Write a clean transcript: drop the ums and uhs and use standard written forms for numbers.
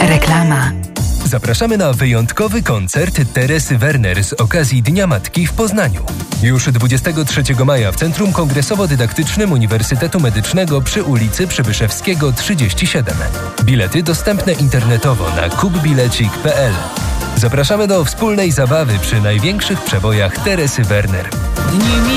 Reklama. Zapraszamy na wyjątkowy koncert Teresy Werner z okazji Dnia Matki w Poznaniu. Już 23 maja w Centrum Kongresowo-Dydaktycznym Uniwersytetu Medycznego przy ulicy Przybyszewskiego 37. Bilety dostępne internetowo na kupbilecik.pl. Zapraszamy do wspólnej zabawy przy największych przebojach Teresy Werner.